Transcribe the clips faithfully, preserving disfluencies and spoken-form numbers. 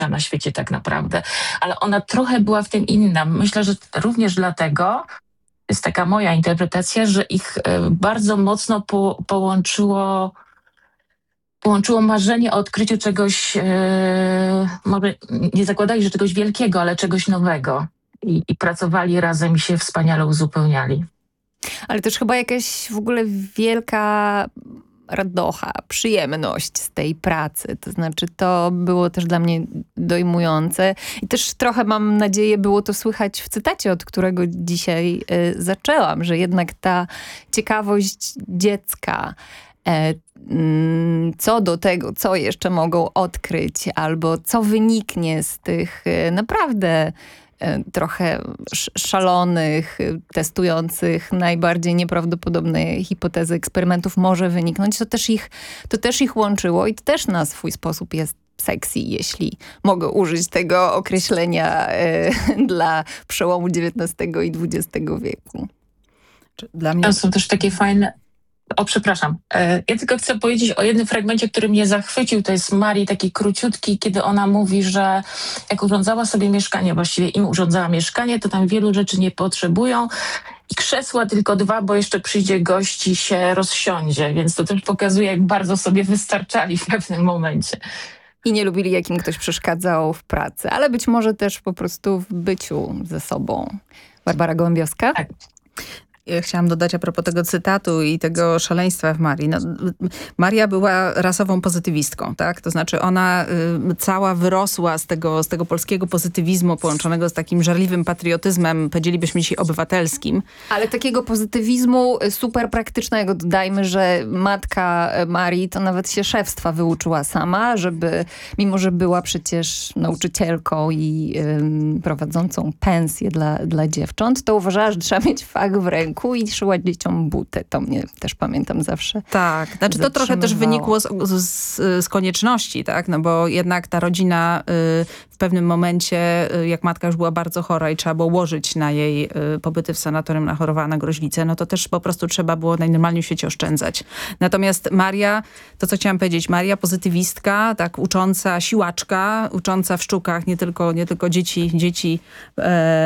na świecie tak naprawdę. Ale ona trochę była w tym inna. Myślę, że również dlatego, jest taka moja interpretacja, że ich e, bardzo mocno po, połączyło, połączyło marzenie o odkryciu czegoś, e, może nie zakładali, że czegoś wielkiego, ale czegoś nowego. I, i pracowali razem i się wspaniale uzupełniali. Ale też chyba jakaś w ogóle wielka radocha, przyjemność z tej pracy. To znaczy to było też dla mnie dojmujące. I też trochę mam nadzieję było to słychać w cytacie, od którego dzisiaj y, zaczęłam, że jednak ta ciekawość dziecka, e, mm, co do tego, co jeszcze mogą odkryć, albo co wyniknie z tych y, naprawdę trochę szalonych, testujących najbardziej nieprawdopodobne hipotezy eksperymentów może wyniknąć, to też ich, to też ich łączyło i to też na swój sposób jest sexy, jeśli mogę użyć tego określenia e, dla przełomu dziewiętnastego i dwudziestego wieku. Dla mnie... To są też takie fajne... O, przepraszam. Ja tylko chcę powiedzieć o jednym fragmencie, który mnie zachwycił. To jest Marii, taki króciutki, kiedy ona mówi, że jak urządzała sobie mieszkanie, właściwie im urządzała mieszkanie, to tam wielu rzeczy nie potrzebują i krzesła tylko dwa, bo jeszcze przyjdzie gość i się rozsiądzie. Więc to też pokazuje, jak bardzo sobie wystarczali w pewnym momencie. I nie lubili, jak im ktoś przeszkadzał w pracy, ale być może też po prostu w byciu ze sobą. Barbara Gołębiowska? Tak. Ja chciałam dodać a propos tego cytatu i tego szaleństwa w Marii. No, Maria była rasową pozytywistką, tak? To znaczy ona y, cała wyrosła z tego, z tego polskiego pozytywizmu połączonego z takim żarliwym patriotyzmem, powiedzielibyśmy dzisiaj obywatelskim. Ale takiego pozytywizmu super praktycznego. Dodajmy, że matka Marii to nawet się szefstwa wyuczyła sama, żeby, mimo że była przecież nauczycielką i y, prowadzącą pensję dla, dla dziewcząt, to uważała, że trzeba mieć fach w ręku i szyła dzieciom buty. To mnie też pamiętam zawsze. Tak, znaczy to trochę też wynikło z, z, z konieczności, tak? No bo jednak ta rodzina y, w pewnym momencie, y, jak matka już była bardzo chora i trzeba było łożyć na jej y, pobyty w sanatorium, na chorowała na gruźlicę, no to też po prostu trzeba było najnormalniej w świecie oszczędzać. Natomiast Maria, to co chciałam powiedzieć, Maria pozytywistka, tak, ucząca siłaczka, ucząca w sztukach nie tylko, nie tylko dzieci, dzieci e,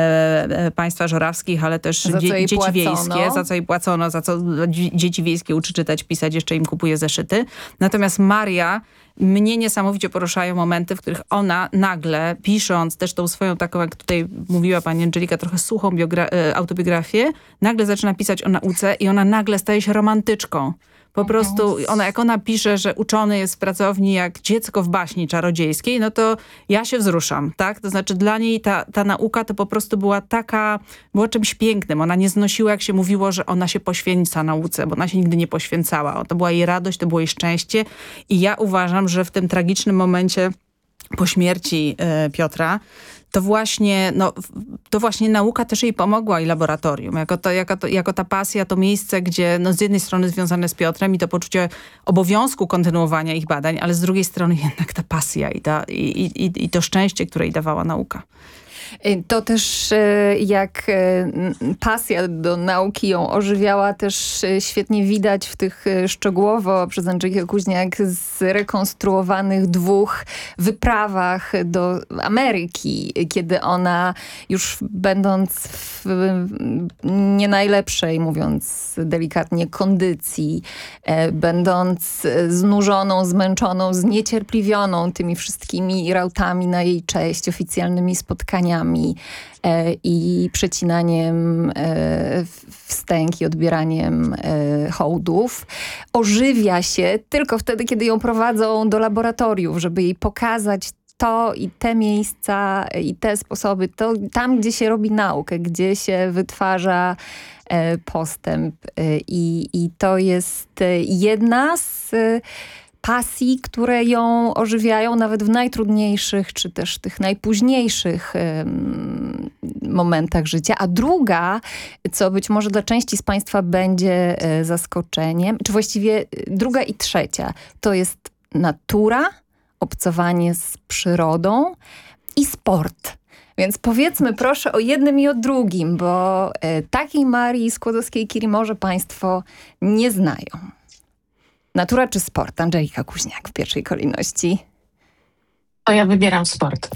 e, państwa żorawskich, ale też dzie, dzieci wiejskie. Za co jej płacono, za co dzieci wiejskie uczy czytać, pisać, jeszcze im kupuje zeszyty. Natomiast Maria, mnie niesamowicie poruszają momenty, w których ona nagle, pisząc też tą swoją taką, jak tutaj mówiła pani Angelika, trochę suchą autobiografię, nagle zaczyna pisać o nauce i ona nagle staje się romantyczką. Po prostu ona, jak ona pisze, że uczony jest w pracowni jak dziecko w baśni czarodziejskiej, no to ja się wzruszam, tak? To znaczy dla niej ta, ta nauka to po prostu była taka, była czymś pięknym. Ona nie znosiła, jak się mówiło, że ona się poświęca nauce, bo ona się nigdy nie poświęcała. To była jej radość, to było jej szczęście i ja uważam, że w tym tragicznym momencie po śmierci y, Piotra, to właśnie, no, to właśnie nauka też jej pomogła i laboratorium. Jako, to, jako, to, jako ta pasja, to miejsce, gdzie no, z jednej strony związane z Piotrem i to poczucie obowiązku kontynuowania ich badań, ale z drugiej strony jednak ta pasja i, ta, i, i, i to szczęście, które jej dawała nauka. To też jak pasja do nauki ją ożywiała, też świetnie widać w tych szczegółowo przez Andrzejkę Kuźniak zrekonstruowanych dwóch wyprawach do Ameryki, kiedy ona już będąc w nie najlepszej, mówiąc delikatnie, kondycji, będąc znużoną, zmęczoną, zniecierpliwioną tymi wszystkimi rautami na jej cześć, oficjalnymi spotkaniami, i przecinaniem wstęg i odbieraniem hołdów. Ożywia się tylko wtedy, kiedy ją prowadzą do laboratoriów, żeby jej pokazać to i te miejsca i te sposoby, to tam, gdzie się robi naukę, gdzie się wytwarza postęp. I, i to jest jedna z pasji, które ją ożywiają nawet w najtrudniejszych, czy też tych najpóźniejszych um, momentach życia. A druga, co być może dla części z Państwa będzie e, zaskoczeniem, czy właściwie druga i trzecia, to jest natura, obcowanie z przyrodą i sport. Więc powiedzmy proszę o jednym i o drugim, bo e, takiej Marii Skłodowskiej-Curie może Państwo nie znają. Natura czy sport? Angelika Kuźniak w pierwszej kolejności. To ja wybieram sport.